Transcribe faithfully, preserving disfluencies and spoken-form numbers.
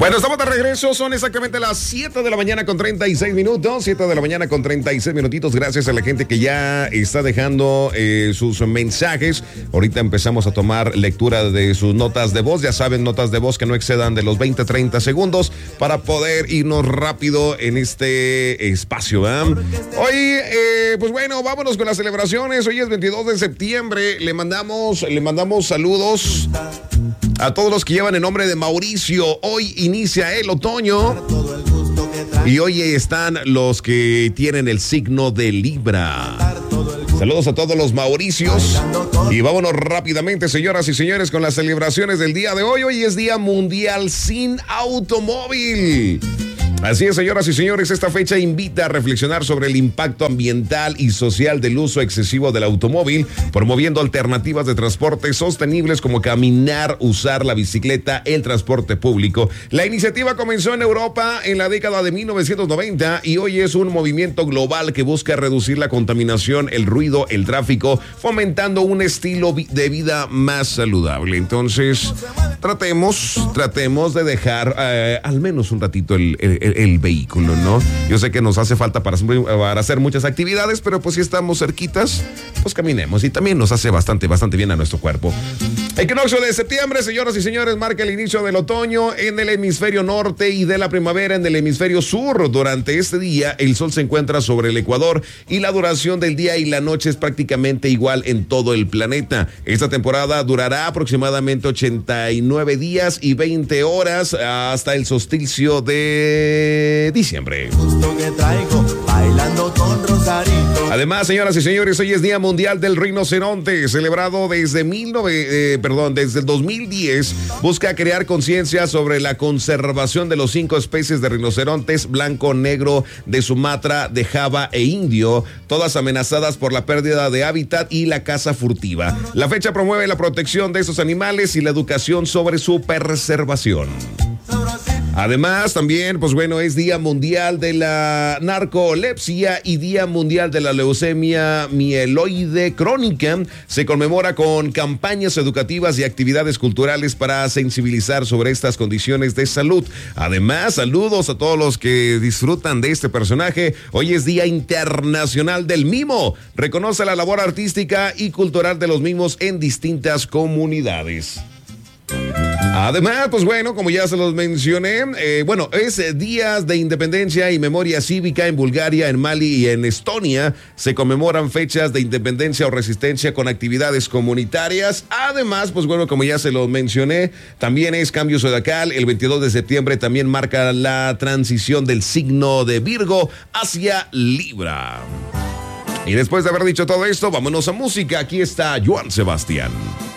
Bueno, estamos de regreso, son exactamente las siete de la mañana con treinta y seis minutos, siete de la mañana con treinta y seis minutitos, gracias a la gente que ya está dejando eh, sus mensajes. Ahorita empezamos a tomar lectura de sus notas de voz, ya saben, notas de voz que no excedan de los veinte a treinta segundos para poder irnos rápido en este espacio, ¿verdad? Hoy, eh, pues bueno, vámonos con las celebraciones, hoy es veintidós de septiembre, le mandamos, le mandamos saludos a todos los que llevan el nombre de Mauricio. Hoy inicia el otoño y hoy están los que tienen el signo de Libra. Saludos a todos los Mauricios y vámonos rápidamente, señoras y señores, con las celebraciones del día de hoy. Hoy es Día Mundial Sin Automóvil. Así es, señoras y señores, esta fecha invita a reflexionar sobre el impacto ambiental y social del uso excesivo del automóvil, promoviendo alternativas de transporte sostenibles como caminar, usar la bicicleta, el transporte público. La iniciativa comenzó en Europa en la década de mil novecientos noventa y hoy es un movimiento global que busca reducir la contaminación, el ruido, el tráfico, fomentando un estilo de vida más saludable. Entonces, tratemos, tratemos de dejar eh, al menos un ratito el, el El, el vehículo, ¿no? Yo sé que nos hace falta para, para hacer muchas actividades, pero pues si estamos cerquitas, pues caminemos y también nos hace bastante, bastante bien a nuestro cuerpo. Equinoccio de septiembre, señoras y señores, marca el inicio del otoño en el hemisferio norte y de la primavera en el hemisferio sur. Durante este día, el sol se encuentra sobre el ecuador y la duración del día y la noche es prácticamente igual en todo el planeta. Esta temporada durará aproximadamente ochenta y nueve días y veinte horas hasta el solsticio de diciembre. Además, señoras y señores, hoy es Día Mundial del Rinoceronte, celebrado desde mil nove, eh, perdón, desde el dos mil diez. Busca crear conciencia sobre la conservación de los cinco especies de rinocerontes blanco, negro, de Sumatra, de Java e indio, todas amenazadas por la pérdida de hábitat y la caza furtiva. La fecha promueve la protección de estos animales y la educación sobre su preservación. Además, también, pues bueno, es Día Mundial de la Narcolepsia y Día Mundial de la Leucemia Mieloide Crónica. Se conmemora con campañas educativas y actividades culturales para sensibilizar sobre estas condiciones de salud. Además, saludos a todos los que disfrutan de este personaje. Hoy es Día Internacional del Mimo. Reconoce la labor artística y cultural de los mimos en distintas comunidades. Además, pues bueno, como ya se los mencioné, eh, bueno, es eh, días de independencia y memoria cívica en Bulgaria, en Mali y en Estonia. Se conmemoran fechas de independencia o resistencia con actividades comunitarias. Además, pues bueno, como ya se los mencioné, también es cambio zodiacal. El veintidós de septiembre también marca la transición del signo de Virgo hacia Libra. Y después de haber dicho todo esto, vámonos a música. Aquí está Joan Sebastián.